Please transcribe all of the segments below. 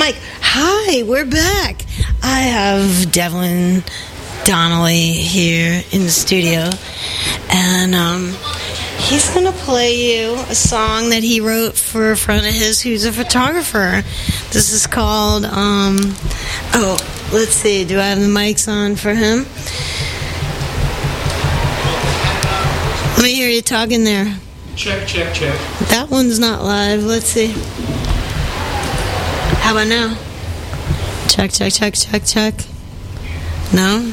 Mike, hi, we're back. I have Devlin Donnelly here in the studio, and he's going to play you a song that he wrote for a friend of his who's a photographer. This is called, let's see, do I have the mics on for him? Let me hear you talking there. Check. That one's not live. Let's see. How about now? Check. No?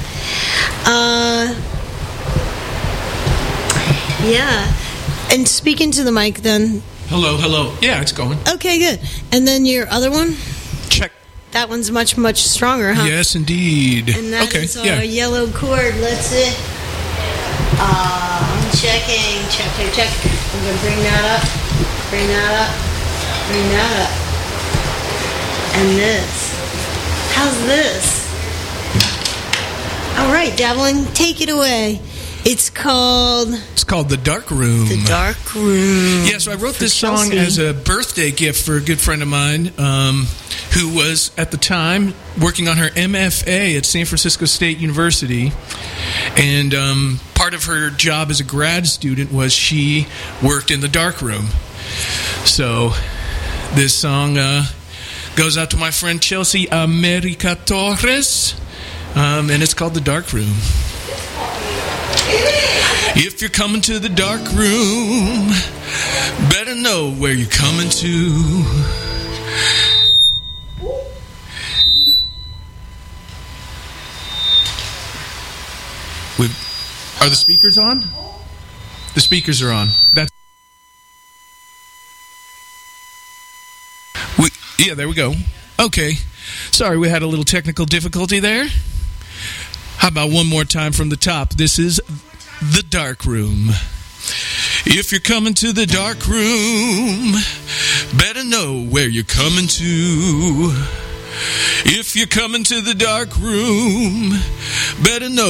Yeah. And speaking to the mic then. Hello. Yeah, it's going. Okay, good. And then your other one? Check. That one's much, much stronger, huh? Yes, indeed. And that is our yellow cord. Let's see. I'm checking. Check. I'm going to bring that up. And this. How's this? All right, Devlin, take it away. It's called The Dark Room. The Dark Room. Yeah, so I wrote this song as a birthday gift for a good friend of mine who was, at the time, working on her MFA at San Francisco State University. And part of her job as a grad student was she worked in the dark room. So this song goes out to my friend Chelsea America Torres, and it's called The Dark Room. If you're coming to the dark room, better know where you're coming to. Are the speakers on? The speakers are on. Yeah, there we go. Okay. Sorry, we had a little technical difficulty there. How about one more time from the top? This is The Dark Room. If you're coming to the dark room, better know where you're coming to. If you're coming to the dark room, better know